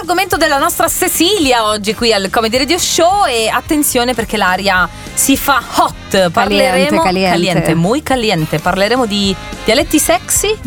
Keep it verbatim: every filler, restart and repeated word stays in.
l'argomento della nostra Cecilia oggi qui al Comedy Radio Show. E attenzione perché l'aria si fa hot. Parleremo caliente, caliente. caliente, muy caliente. Parleremo di dialetti sexy,